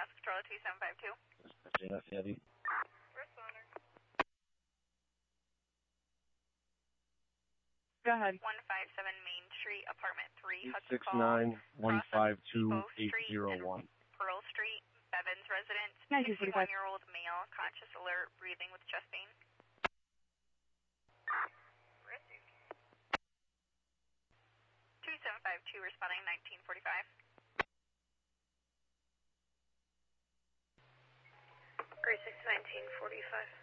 Office Patrol 2752. That's heavy. Responder. Go ahead. 157 Main Street, Apartment 3, Hudson Falls. 69152-801. Pearl Street, Bevins residence. 1945. 61-year-old male, conscious, alert, breathing with chest pain. Received. 2752 responding 1945. Grade 6 1945.